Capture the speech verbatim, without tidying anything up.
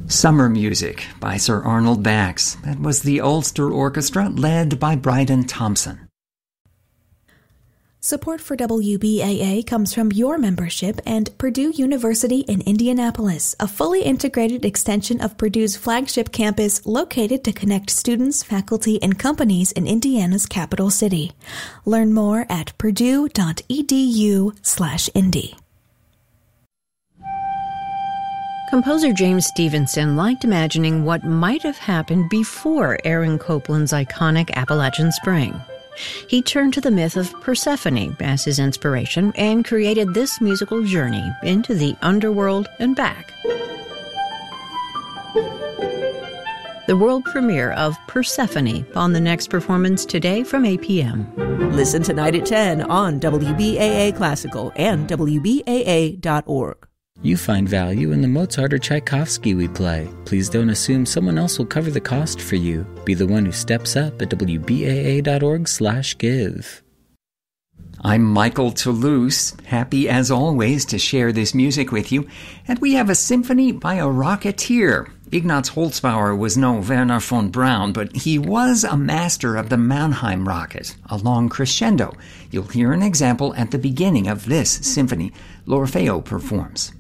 Summer Music by Sir Arnold Bax. That was the Ulster Orchestra, led by Bryden Thompson. Support for W B A A comes from your membership and Purdue University in Indianapolis, a fully integrated extension of Purdue's flagship campus located to connect students, faculty, and companies in Indiana's capital city. Learn more at purdue.edu slash indy. Composer James Stevenson liked imagining what might have happened before Aaron Copland's iconic Appalachian Spring. He turned to the myth of Persephone as his inspiration and created this musical journey into the underworld and back. The world premiere of Persephone on the next performance today from eight p.m. Listen tonight at ten on W B A A Classical and W B A A dot org. You find value in the Mozart or Tchaikovsky we play. Please don't assume someone else will cover the cost for you. Be the one who steps up at W B A A dot org slash give. I'm Michael Toulouse, happy as always to share this music with you. And we have a symphony by a rocketeer. Ignaz Holzbauer was no Werner von Braun, but he was a master of the Mannheim rocket, a long crescendo. You'll hear an example at the beginning of this symphony. L'Orfeo performs.